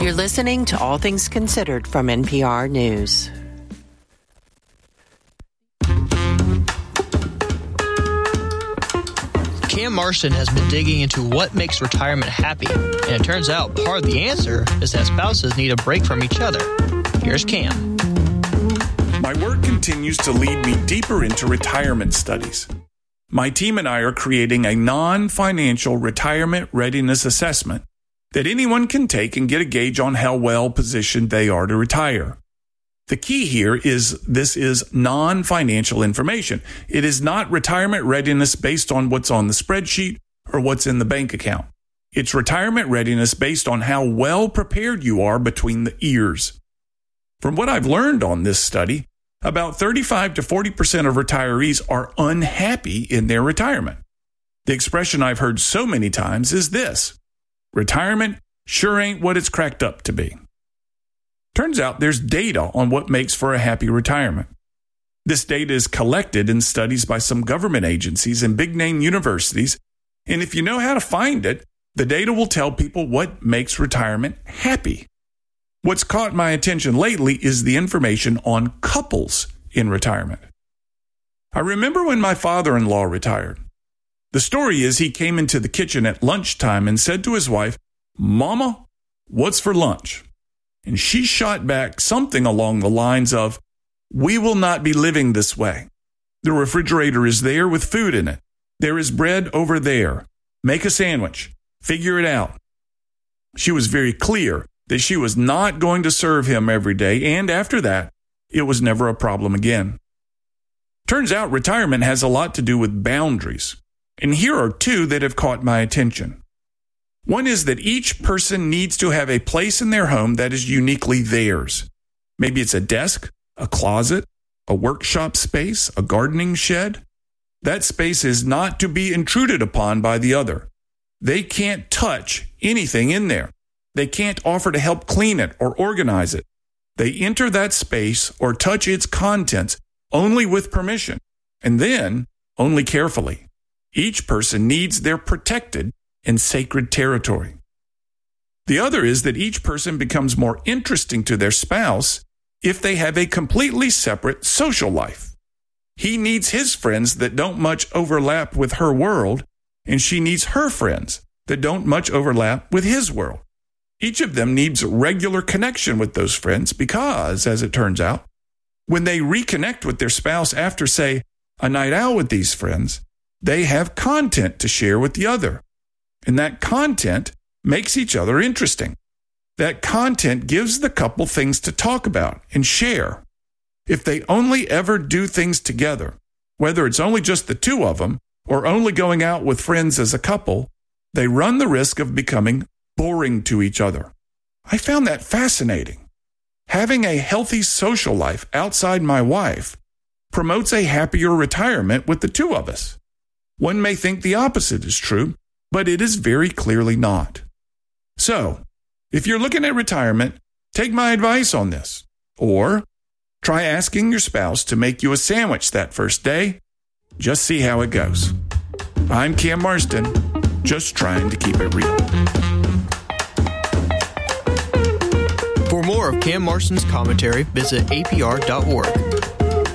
You're listening to All Things Considered from NPR News. Cam Marston has been digging into what makes retirement happy, and it turns out part of the answer is that spouses need a break from each other. Here's Cam. My work continues to lead me deeper into retirement studies. My team and I are creating a non-financial retirement readiness assessment that anyone can take and get a gauge on how well positioned they are to retire. The key here is this is non-financial information. It is not retirement readiness based on what's on the spreadsheet or what's in the bank account. It's retirement readiness based on how well prepared you are between the ears. From what I've learned on this study, about 35 to 40% of retirees are unhappy in their retirement. The expression I've heard so many times is this: retirement sure ain't what it's cracked up to be. Turns out there's data on what makes for a happy retirement. This data is collected in studies by some government agencies and big-name universities, and if you know how to find it, the data will tell people what makes retirement happy. What's caught my attention lately is the information on couples in retirement. I remember when my father-in-law retired. The story is he came into the kitchen at lunchtime and said to his wife, "Mama, what's for lunch?" And she shot back something along the lines of, "We will not be living this way. The refrigerator is there with food in it. There is bread over there. Make a sandwich. Figure it out." She was very clear that she was not going to serve him every day, and after that, it was never a problem again. Turns out retirement has a lot to do with boundaries, and here are two that have caught my attention. One is that each person needs to have a place in their home that is uniquely theirs. Maybe it's a desk, a closet, a workshop space, a gardening shed. That space is not to be intruded upon by the other. They can't touch anything in there. They can't offer to help clean it or organize it. They enter that space or touch its contents only with permission, and then only carefully. Each person needs their protected and sacred territory. The other is that each person becomes more interesting to their spouse if they have a completely separate social life. He needs his friends that don't much overlap with her world, and she needs her friends that don't much overlap with his world. Each of them needs regular connection with those friends because, as it turns out, when they reconnect with their spouse after, say, a night out with these friends, they have content to share with the other. And that content makes each other interesting. That content gives the couple things to talk about and share. If they only ever do things together, whether it's only just the two of them or only going out with friends as a couple, they run the risk of becoming boring to each other. I found that fascinating. Having a healthy social life outside my wife promotes a happier retirement with the two of us. One may think the opposite is true, but it is very clearly not. So, if you're looking at retirement, take my advice on this. Or try asking your spouse to make you a sandwich that first day. Just see how it goes. I'm Cam Marston, just trying to keep it real. For more of Cam Marston's commentary, visit apr.org.